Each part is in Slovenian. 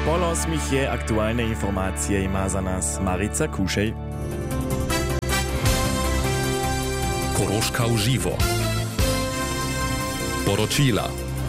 Polos mich je aktualne informacije ima za nas Marica Kušej. Koroška v živo. Poročila.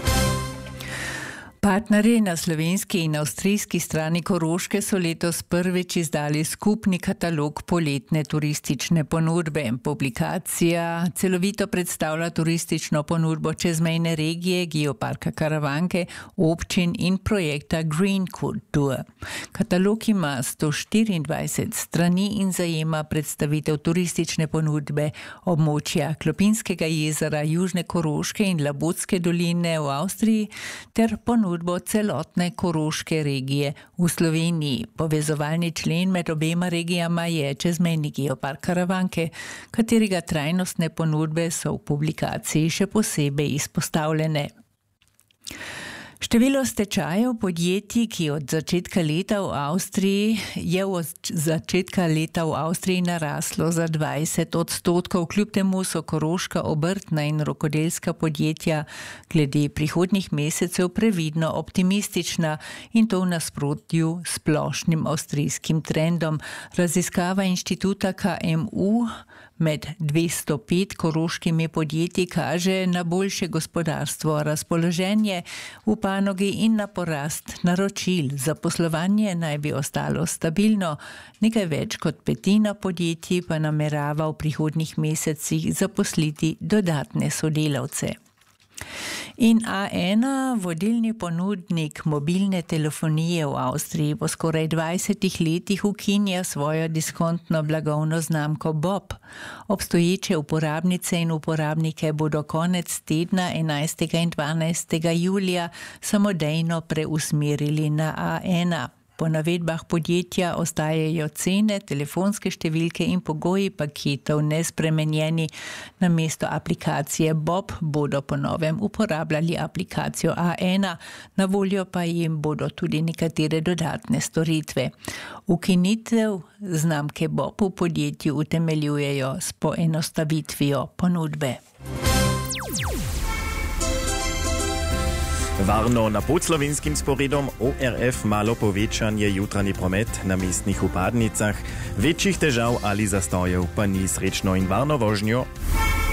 Partnerji na slovenski in avstrijski strani Koroške so letos prvič izdali skupni katalog poletne turistične ponudbe. Publikacija celovito predstavlja turistično ponudbo čezmejne regije, geoparka Karavanke, občin in projekta Green Tour. Katalog ima 124 strani in zajema predstavitev turistične ponudbe območja Klopinskega jezera, Južne Koroške in Labotske doline v Avstriji ter ponudbo celotne Koroške regije v Sloveniji. Povezovalni člen med obema regijama je čezmejni geopark Karavanke, katerega trajnostne ponudbe so v publikaciji še posebej izpostavljene. Število stečajev podjetij, ki od začetka leta v Avstriji naraslo za 20%. Kljub temu so koroška obrtna in rokodelska podjetja glede prihodnjih mesecev previdno optimistična in to v nasprotju s splošnim avstrijskim trendom. Raziskava inštituta KMU med 205 koroškimi podjetji kaže na boljše gospodarstvo, razpoloženje v panogi in na porast naročil. Zaposlovanje naj bi ostalo stabilno, nekaj več kot petina podjetij pa namerava v prihodnjih mesecih zaposliti dodatne sodelavce. In A1, vodilni ponudnik mobilne telefonije v Avstriji, po skoraj 20 letih ukinja svojo diskontno blagovno znamko Bob. Obstoječe uporabnice in uporabnike bodo konec tedna 11. in 12. julija samodejno preusmerili na A1. Po navedbah podjetja ostajajo cene, telefonske številke in pogoji paketov nespremenjeni. Namesto aplikacije Bob bodo po novem uporabljali aplikacijo A1, na voljo pa jim bodo tudi nekatere dodatne storitve. Ukinitev znamke Bob v podjetju utemeljujejo s poenostavitvijo ponudbe. Varno na podslovenskim sporedom ORF malo povečan je jutranji promet na mestnih upadnicah. Večjih težav ali zastojev pa ni. Srečno in varno vožnjo.